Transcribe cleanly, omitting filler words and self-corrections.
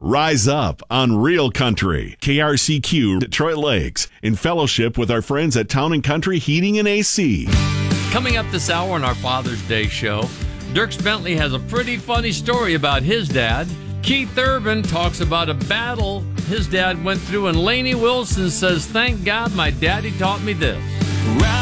Rise Up on Real Country, KRCQ Detroit Lakes, in fellowship with our friends at Town & Country Heating and AC. Coming up this hour on our Father's Day show, Dierks Bentley has a pretty funny story about his dad. Keith Urban talks about a battle his dad went through, and Lainey Wilson says, "Thank God my daddy taught me this."